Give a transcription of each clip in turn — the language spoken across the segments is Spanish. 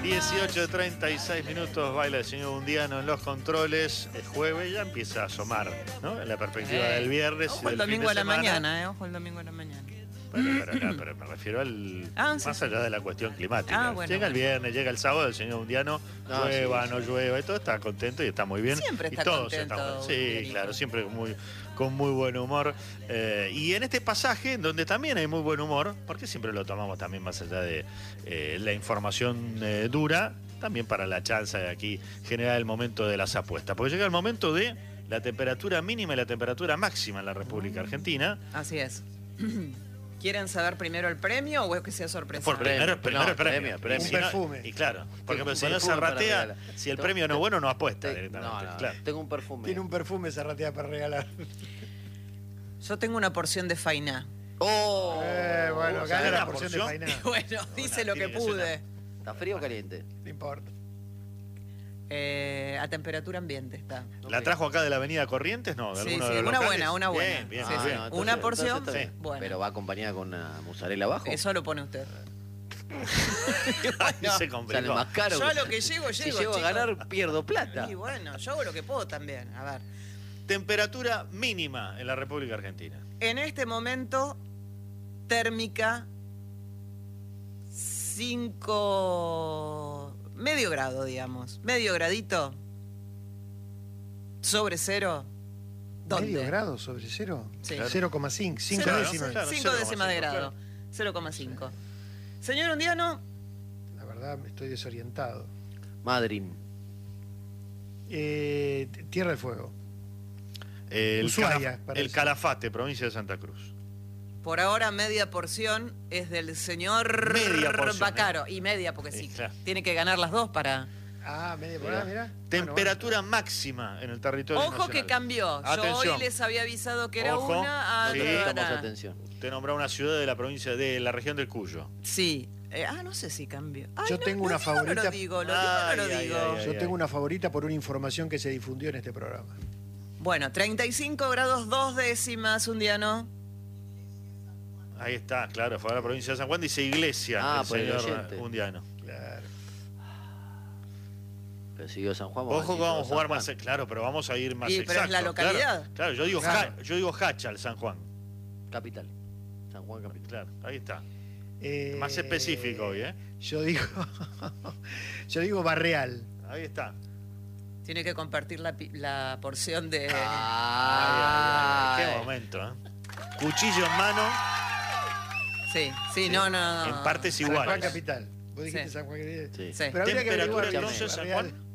18:36 minutos, baila el señor Undiano en los controles. Es jueves, ya empieza a asomar, ¿no? En la perspectiva del viernes. Ojo el domingo a la mañana, ojo el domingo a la mañana. Pero me refiero al más allá de la cuestión climática. Bueno, llega el viernes, llega el sábado, el señor Undiano, llueva, no llueva, y todo está contento y está muy bien. Siempre está y todos contento. Estamos, sí, claro, siempre con muy buen humor. Y en este pasaje, donde también hay muy buen humor, porque siempre lo tomamos también más allá de la información dura, también para la chanza de aquí generar el momento de las apuestas. Porque llega el momento de la temperatura mínima y la temperatura máxima en la República Argentina. Así es. ¿Quieren saber primero el premio o es que sea sorpresa? Primero el premio. Un perfume. Y claro, por ejemplo, el señor Zarratea, si el premio no es bueno, no apuesta directamente. No, claro. Tengo un perfume. Tiene un perfume Zarratea para regalar. Yo tengo una porción de fainá. Bueno, gana la porción de porción? fainá. Bueno, hice lo que pude. ¿Está frío o caliente? No importa. A temperatura ambiente está. ¿La trajo acá de la avenida Corrientes? No, de Sí, alguno sí, de los una locales. buena. Bien, Sí, muy sí. bien. Una porción, está bien. bueno. Pero va acompañada con una mozzarella abajo. Eso lo pone usted. Ahí se Sale complicó. más caro. Yo a lo que llego, Si llego, llego a chicos. ganar, pierdo plata. Y bueno, yo hago lo que puedo también. A ver. Temperatura mínima en la República Argentina. En este momento, térmica 5... medio grado, digamos. Medio gradito. Sobre cero. ¿Dónde? ¿Medio grado sobre cero? Sí. 0,5. 5 Cero, décimas. claro. 5 décimas de 0,5, grado. 0,5. Señor Undiano, La verdad, estoy desorientado. Madrid. Tierra del Fuego. El parece. Calafate, provincia de Santa Cruz. por ahora media porción es del señor Media porción, Bacaro. Y media, porque sí, claro. tiene que ganar las dos para... Media porción, mirá. Temperatura máxima en el territorio Ojo nacional. que cambió. Yo Atención. hoy les había avisado que era Ojo. una... Sí. Prestamos atención. Usted nombró una ciudad de la provincia de la región del Cuyo. Sí. No sé si cambió. Ay, Yo tengo una favorita. No lo digo, lo digo, no lo Ay, digo. ay, ay. Yo tengo una favorita por una información que se difundió en este programa. Bueno, 35 grados 2 décimas, Undiano. Ahí está, claro, fue a la provincia de San Juan, dice Iglesia, el por el señor oyente. Undiano. Claro. Pero siguió San Juan. Ojo que vamos a jugar San más, Juan. claro, pero vamos a ir más Sí, pero es exactos. la localidad. Claro, yo digo Claro. yo digo Hacha, el San Juan. Capital. San Juan Capital. Claro, ahí está. Más específico hoy, ¿eh? Yo digo Barreal. Ahí está. Tiene que compartir la porción de... Qué momento, ¿eh? Cuchillo en mano, Sí, no. en partes San Juan iguales. Capital. Vos dijiste Sí. San Juan Capital. Sí. Sí. Pero habría que Temperatura averiguar entonces, San Barreal. Juan.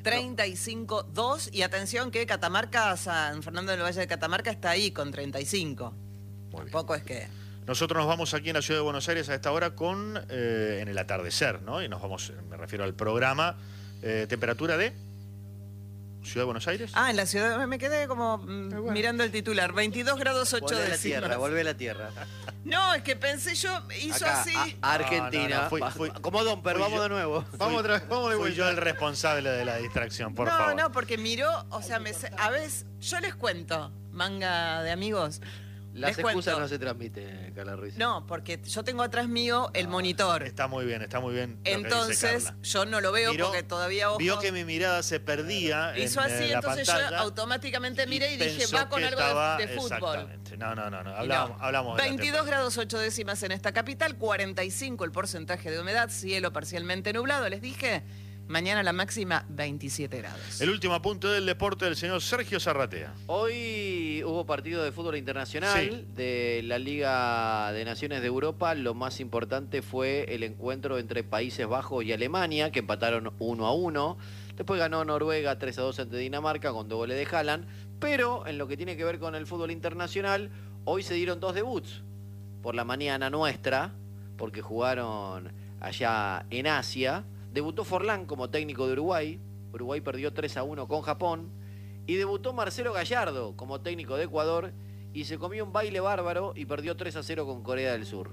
35,2 y atención que Catamarca, San Fernando del Valle de Catamarca está ahí con 35. Tampoco es que... Nosotros nos vamos aquí en la ciudad de Buenos Aires a esta hora con en el atardecer, ¿no? Y nos vamos, me refiero al programa, temperatura de Ciudad de Buenos Aires. En la ciudad me quedé como bueno. mirando el titular. 22 grados 8 Volvé a la décimas. tierra, volvé a la tierra. No, es que pensé yo, hizo Acá, así. Argentina. No, fui- Como Domper, fui vamos yo. de nuevo. Vamos otra vez, vamos de Fui vuelta. yo el responsable de la distracción, por favor. No, porque miró, o sea, a veces, yo les cuento, manga de amigos. Las les excusas cuento. no se transmiten, Carla Ruiz. No, porque yo tengo atrás mío el monitor. Está muy bien lo que dice Entonces, Carla. yo no lo veo Miró- porque todavía ojo. Vio que mi mirada se perdía Hizo en así, la entonces pantalla yo automáticamente miré y dije, pensó va con que algo estaba- de fútbol. Exactamente. No. Y Hablamos no. de la 22 grados 8 décimas en esta capital, 45 el porcentaje de humedad, cielo parcialmente nublado, les dije. Mañana la máxima 27 grados. El último apunte del deporte del señor Sergio Zarratea. Hoy hubo partido de fútbol internacional Sí. de la Liga de Naciones de Europa. Lo más importante fue el encuentro entre Países Bajos y Alemania, que empataron 1-1. Después ganó Noruega 3-2 ante Dinamarca con 2 goles de Haaland. Pero en lo que tiene que ver con el fútbol internacional, hoy se dieron 2 debuts. Por la mañana nuestra, porque jugaron allá en Asia. Debutó Forlán como técnico de Uruguay. Uruguay perdió 3-1 con Japón. Y debutó Marcelo Gallardo como técnico de Ecuador. Y se comió un baile bárbaro y perdió 3-0 con Corea del Sur.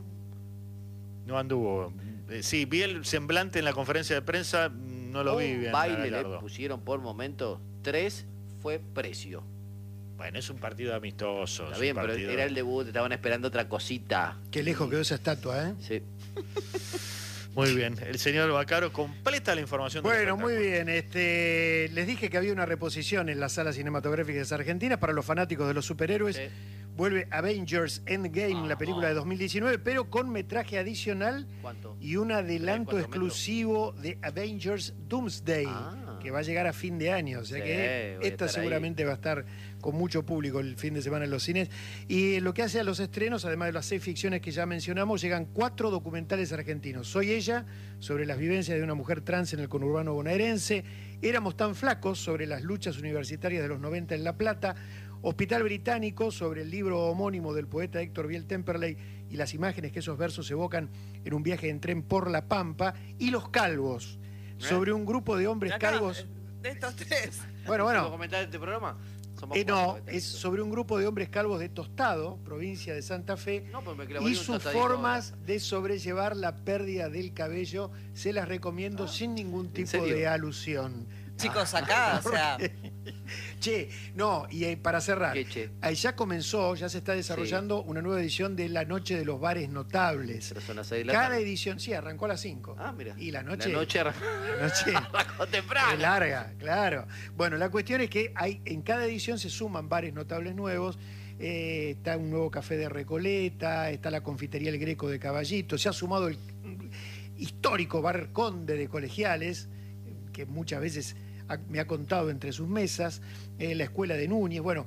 No anduvo. Sí, vi el semblante en la conferencia de prensa, no lo vi Un bien. a baile le Gallardo. pusieron por momentos. 3 fue precio. Bueno, es un partido amistoso. Está es bien, un pero partido- era el debut. Estaban esperando otra cosita. Qué lejos quedó esa estatua, ¿eh? Sí. Muy bien, el señor Baccaro completa la información. Bueno, muy bien. Les dije que había una reposición en las salas cinematográficas argentinas para los fanáticos de los superhéroes. Sí. Vuelve Avengers Endgame, la película de 2019, pero con metraje adicional ¿Cuánto? y un adelanto 3, 4 exclusivo de Avengers Doomsday, que va a llegar a fin de año. O sea Sí, que voy a esta estar seguramente va a estar con mucho público el fin de semana en los cines. Y lo que hace a los estrenos, además de las 6 ficciones que ya mencionamos, llegan 4 documentales argentinos. Soy ella, sobre las vivencias de una mujer trans en el conurbano bonaerense. Éramos tan flacos, sobre las luchas universitarias de los 90 en La Plata. Hospital Británico, sobre el libro homónimo del poeta Héctor Biel Temperley y las imágenes que esos versos evocan en un viaje en tren por La Pampa. Y Los Calvos, sobre un grupo de hombres Acá, calvos. de estos 3. Bueno, ¿Puedo comentar este programa? Somos no, cuatro, es sobre un grupo de hombres calvos de Tostado, provincia de Santa Fe, No, pues me clavaría y un sus tostadito formas de sobrellevar la pérdida del cabello. Se las recomiendo sin ningún tipo serio? de alusión. Chicos, acá, o sea, Che, no, y para cerrar, ¿Qué che? ahí ya comenzó, ya se está desarrollando una nueva edición de La Noche de los Bares Notables. Pero son las 6 de la Cada tarde. edición, sí, arrancó a las 5. Ah, mira. Y la noche, La noche arrancó temprano. es larga, claro. Bueno, la cuestión es que en cada edición se suman bares notables nuevos. Está un nuevo café de Recoleta, está la confitería El Greco de Caballito, se ha sumado el histórico bar Conde de Colegiales, que muchas veces me ha contado entre sus mesas, la escuela de Núñez, bueno,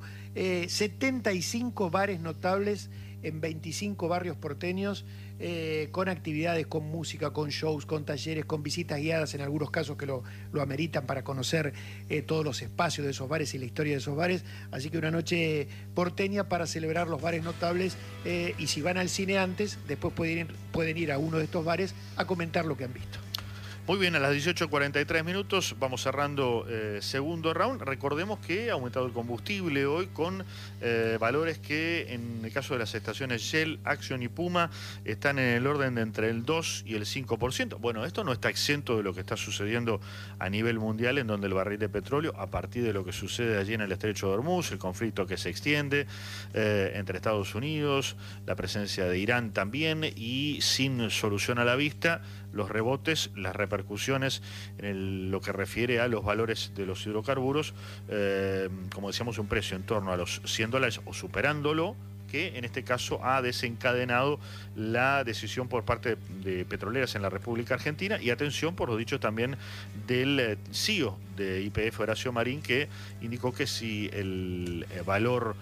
75 bares notables en 25 barrios porteños, con actividades, con música, con shows, con talleres, con visitas guiadas en algunos casos que lo ameritan para conocer todos los espacios de esos bares y la historia de esos bares. Así que una noche porteña para celebrar los bares notables, y si van al cine antes, después pueden ir a uno de estos bares a comentar lo que han visto. Muy bien, a las 18:43 minutos vamos cerrando segundo round. Recordemos que ha aumentado el combustible hoy con valores que en el caso de las estaciones Shell, Action y Puma están en el orden de entre el 2 y el 5%. Bueno, esto no está exento de lo que está sucediendo a nivel mundial, en donde el barril de petróleo, a partir de lo que sucede allí en el estrecho de Hormuz, el conflicto que se extiende entre Estados Unidos, la presencia de Irán también, y sin solución a la vista, los rebotes, las repercusiones en lo que refiere a los valores de los hidrocarburos, como decíamos, un precio en torno a los $100 o superándolo, que en este caso ha desencadenado la decisión por parte de petroleras en la República Argentina, y atención por los dichos también del CEO de YPF, Horacio Marín, que indicó que si el valor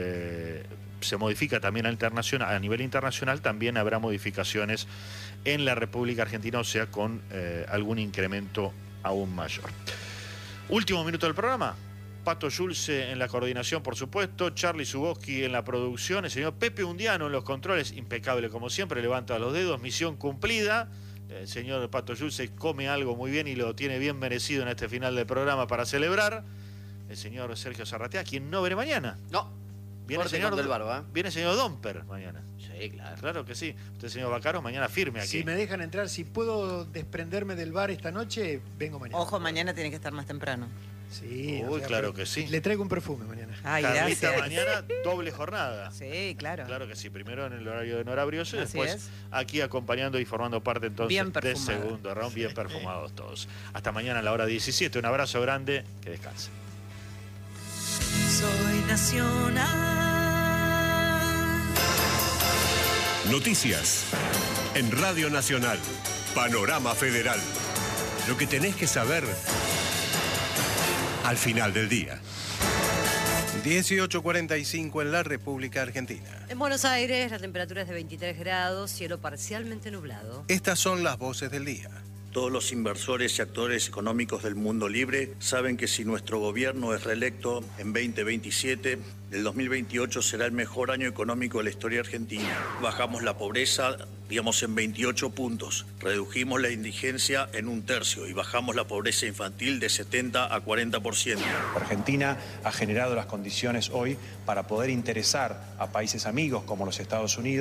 se modifica también a nivel internacional, también habrá modificaciones en la República Argentina, o sea, con algún incremento aún mayor. Último minuto del programa. Pato Schulze en la coordinación, por supuesto, Charlie Zuboski en la producción, el señor Pepe Undiano en los controles, impecable como siempre, levanta los dedos, misión cumplida. El señor Pato Schulze come algo muy bien y lo tiene bien merecido en este final del programa para celebrar. El señor Sergio Zarratea, quien no veré mañana. No. Viene el Fuerte señor contra el barba, ¿eh? Viene el señor Domper mañana. Sí, claro. Claro que sí. Usted, señor Baccaro, mañana firme aquí. Si me dejan entrar, si puedo desprenderme del bar esta noche, vengo mañana. ojo, mañana tiene que estar más temprano. Sí, Uy, claro que sí. Le traigo un perfume mañana. Ay, Carlita, gracias. mañana doble jornada. Sí, claro. Claro que sí, primero en el horario de Nora Brioso y Así después es. aquí acompañando y formando parte entonces Bien del perfumada. segundo round, bien perfumados todos. Hasta mañana a la hora 17, un abrazo grande, que descansen. Soy nacional. Noticias en Radio Nacional. Panorama Federal. Lo que tenés que saber al final del día. 18:45 en la República Argentina. En Buenos Aires la temperatura es de 23 grados, cielo parcialmente nublado. Estas son las voces del día. Todos los inversores y actores económicos del mundo libre saben que si nuestro gobierno es reelecto en 2027, el 2028 será el mejor año económico de la historia argentina. Bajamos la pobreza, digamos, en 28 puntos. Redujimos la indigencia en 1/3 y bajamos la pobreza infantil de 70 a 40%. Argentina ha generado las condiciones hoy para poder interesar a países amigos como los Estados Unidos